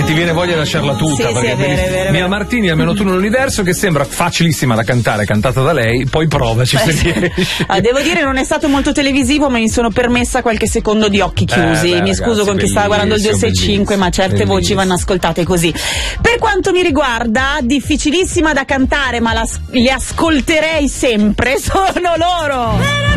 ti viene voglia di lasciarla tutta. Sì, perché sì, è vero. Mia Martini, almeno tu nell'universo, che sembra facilissima da cantare, cantata da lei, poi provaci se riesci. Devo dire, non è stato molto televisivo, ma mi sono permessa qualche secondo di occhi chiusi. Mi scuso ragazzi, con chi stava guardando il 265, ma certe voci vanno ascoltate così. Per quanto mi riguarda, difficilissima da cantare, ma le ascolterei sempre, sono loro.